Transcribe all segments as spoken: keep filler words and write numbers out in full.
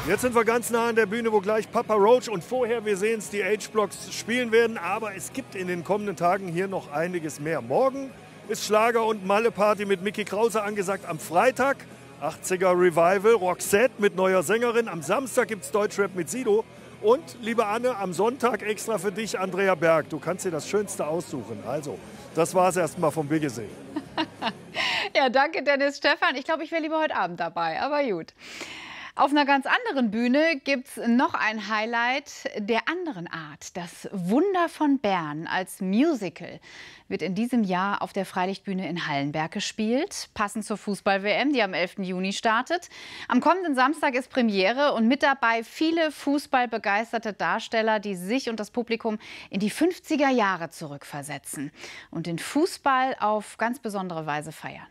Jetzt sind wir ganz nah an der Bühne, wo gleich Papa Roach und vorher, wir sehen es, die H-Blocks spielen werden. Aber es gibt in den kommenden Tagen hier noch einiges mehr. Morgen ist Schlager- und Malle-Party mit Micky Krause angesagt. Am Freitag achtziger Revival, Roxette mit neuer Sängerin. Am Samstag gibt es Deutschrap mit Sido. Und, liebe Anne, am Sonntag extra für dich Andrea Berg. Du kannst dir das Schönste aussuchen. Also, das war es erstmal vom Biggesee. Ja, danke Dennis Stefan. Ich glaube, ich wäre lieber heute Abend dabei, aber gut. Auf einer ganz anderen Bühne gibt es noch ein Highlight der anderen Art. Das Wunder von Bern als Musical wird in diesem Jahr auf der Freilichtbühne in Hallenberg gespielt. Passend zur Fußball-W M, die am elften Juni startet. Am kommenden Samstag ist Premiere und mit dabei viele fußballbegeisterte Darsteller, die sich und das Publikum in die fünfziger Jahre zurückversetzen und den Fußball auf ganz besondere Weise feiern.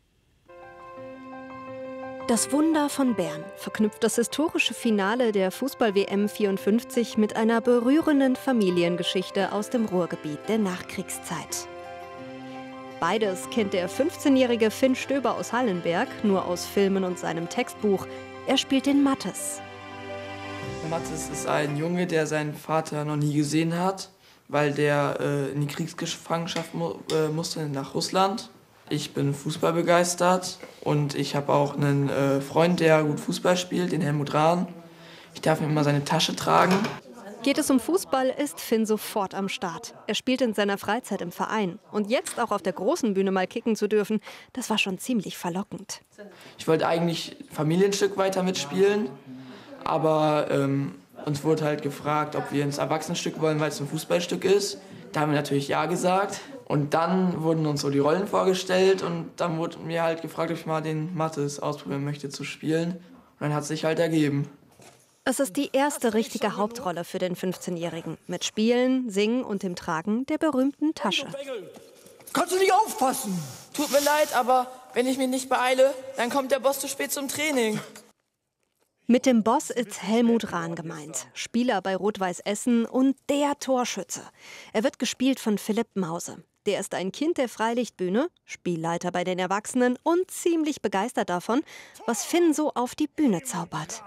Das Wunder von Bern verknüpft das historische Finale der Fußball-W M vierundfünfzig mit einer berührenden Familiengeschichte aus dem Ruhrgebiet der Nachkriegszeit. Beides kennt der fünfzehnjährige Finn Stöber aus Hallenberg nur aus Filmen und seinem Textbuch. Er spielt den Mathis. Mathis ist ein Junge, der seinen Vater noch nie gesehen hat, weil der äh, in die Kriegsgefangenschaft mu äh, musste nach Russland. Ich bin Fußball begeistert und ich habe auch einen äh, Freund, der gut Fußball spielt, den Helmut Rahn. Ich darf ihm immer seine Tasche tragen. Geht es um Fußball, ist Finn sofort am Start. Er spielt in seiner Freizeit im Verein. Und jetzt auch auf der großen Bühne mal kicken zu dürfen, das war schon ziemlich verlockend. Ich wollte eigentlich Familienstück weiter mitspielen, aber ähm, uns wurde halt gefragt, ob wir ins Erwachsenenstück wollen, weil es ein Fußballstück ist. Da haben wir natürlich ja gesagt. Und dann wurden uns so die Rollen vorgestellt und dann wurde mir halt gefragt, ob ich mal den Mathis ausprobieren möchte zu spielen. Und dann hat es sich halt ergeben. Es ist die erste richtige Hauptrolle für den fünfzehnjährigen. Mit Spielen, Singen und dem Tragen der berühmten Tasche. Kannst du nicht aufpassen? Tut mir leid, aber wenn ich mich nicht beeile, dann kommt der Boss zu spät zum Training. Mit dem Boss ist Helmut Rahn gemeint, Spieler bei Rot-Weiß Essen und der Torschütze. Er wird gespielt von Philipp Mause. Der ist ein Kind der Freilichtbühne, Spielleiter bei den Erwachsenen und ziemlich begeistert davon, was Finn so auf die Bühne zaubert.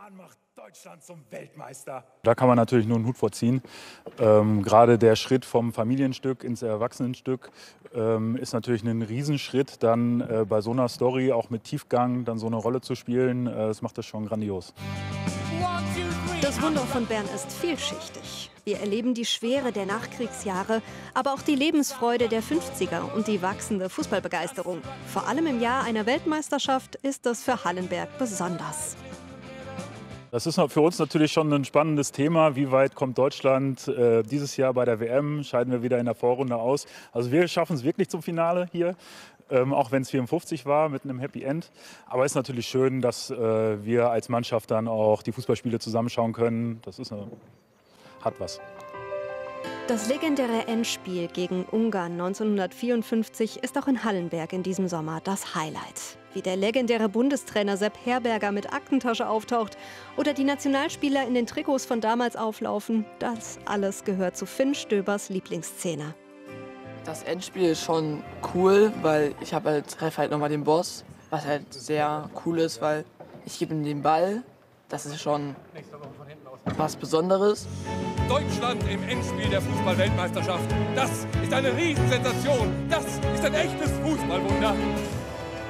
Da kann man natürlich nur einen Hut vorziehen. Ähm, gerade der Schritt vom Familienstück ins Erwachsenenstück ähm, ist natürlich ein Riesenschritt. Dann äh, bei so einer Story, auch mit Tiefgang, dann so eine Rolle zu spielen, äh, das macht das schon grandios. Das Wunder von Bern ist vielschichtig. Wir erleben die Schwere der Nachkriegsjahre, aber auch die Lebensfreude der fünfziger und die wachsende Fußballbegeisterung. Vor allem im Jahr einer Weltmeisterschaft ist das für Hallenberg besonders. Das ist für uns natürlich schon ein spannendes Thema. Wie weit kommt Deutschland äh, dieses Jahr bei der W M? Scheiden wir wieder in der Vorrunde aus? Also wir schaffen es wirklich zum Finale hier, ähm, auch wenn es vierundfünfzig war mit einem Happy End. Aber es ist natürlich schön, dass äh, wir als Mannschaft dann auch die Fußballspiele zusammenschauen können. Das ist eine, hat was. Das legendäre Endspiel gegen Ungarn neunzehnhundertvierundfünfzig ist auch in Hallenberg in diesem Sommer das Highlight. Wie der legendäre Bundestrainer Sepp Herberger mit Aktentasche auftaucht oder die Nationalspieler in den Trikots von damals auflaufen, das alles gehört zu Finn Stöbers Lieblingsszene. Das Endspiel ist schon cool, weil ich habe halt, treffe halt nochmal den Boss, was halt sehr cool ist, weil ich gebe ihm den Ball. Das ist schon was Besonderes. Deutschland im Endspiel der Fußball-Weltmeisterschaft. Das ist eine Riesensensation. Das ist ein echtes Fußballwunder.